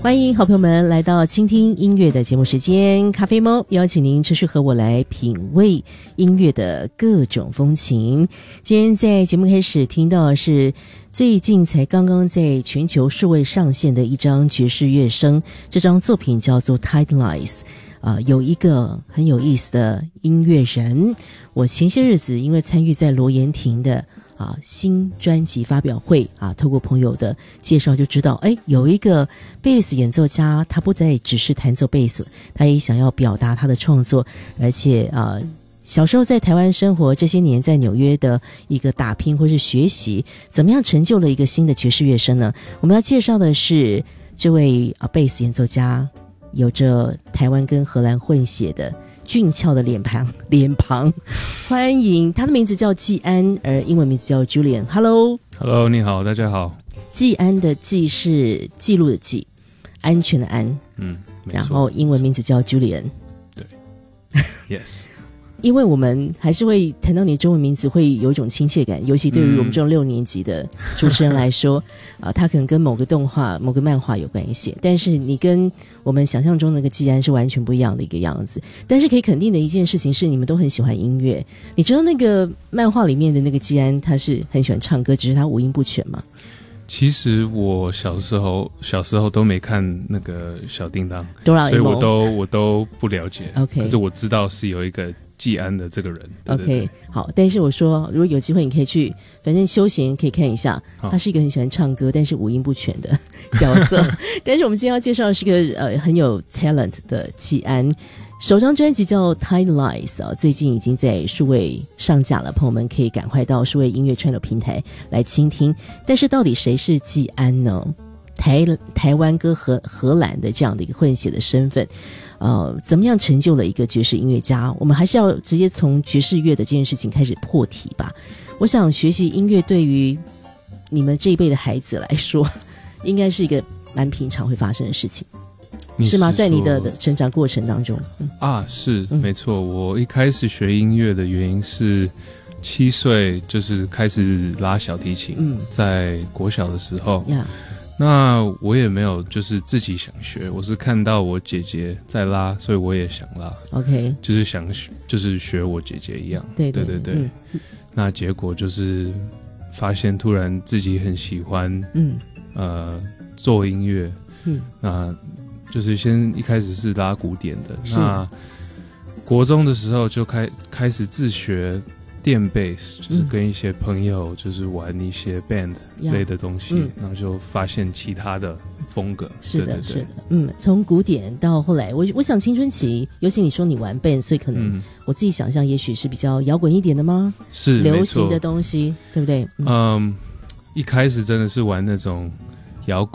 欢迎好朋友们来到倾听音乐的节目时间，咖啡猫邀请您持续和我来品味音乐的各种风情。今天在节目开始听到的是最近才刚刚在全球数位上线的一张爵士乐声，这张作品叫做 Tideless。有一个很有意思的音乐人，我前些日子因为参与在罗延廷的新专辑发表会透过朋友的介绍就知道，有一个贝斯演奏家，他不再只是弹奏贝斯，他也想要表达他的创作，而且小时候在台湾生活，这些年在纽约的一个打拼或是学习，怎么样成就了一个新的爵士乐声呢？我们要介绍的是这位贝斯演奏家，有着台湾跟荷兰混血的俊俏的脸庞，欢迎他的名字叫季安，而英文名字叫 Julian。Hello， 你好，大家好。 季安的季是记录的记，安全的安，然后英文名字叫 Julian。 对，Yes。 因为我们还是会谈到你的中文名字会有一种亲切感，尤其对于我们这种6年级的主持人来说，他可能跟某个动画、某个漫画有关系，但是你跟我们想象中那个季安是完全不一样的一个样子。但是可以肯定的一件事情是，你们都很喜欢音乐。你知道那个漫画里面的那个季安，他是很喜欢唱歌，只是他五音不全吗？ 其实我小时候都没看那个小叮当， 所以我都不了解。 OK， 可是我知道是有一个季安的这个人。对对对 OK， 好。但是我说，如果有机会，你可以去，反正休闲可以看一下。他是一个很喜欢唱歌，但是五音不全的角色。但是我们今天要介绍的是个很有 talent 的季安。首张专辑叫 Tideless 最近已经在数位上架了，朋友们可以赶快到数位音乐串流平台来倾听。但是到底谁是季安呢？台湾跟荷兰的这样的一个混血的身份，怎么样成就了一个爵士音乐家？我们还是要直接从爵士乐的这件事情开始破题吧。我想学习音乐对于你们这一辈的孩子来说，应该是一个蛮平常会发生的事情。是吗？在你的成长过程当中， 是没错。我一开始学音乐的原因是7岁就是开始拉小提琴，在国小的时候，那我也没有就是自己想学，我是看到我姐姐在拉，所以我也想拉。OK， 就是想就是学我姐姐一样。对。那结果就是发现突然自己很喜欢，做音乐，那就是先一开始是拉古典的，那国中的时候就开始自学电贝斯，就是跟一些朋友就是玩一些 band 类的东西，然后就发现其他的风格。是的， 从古典到后来，我想青春期，尤其你说你玩 band， 所以可能我自己想象，也许是比较摇滚一点的吗？是流行的东西，对不对？ 一开始真的是玩那种摇滚。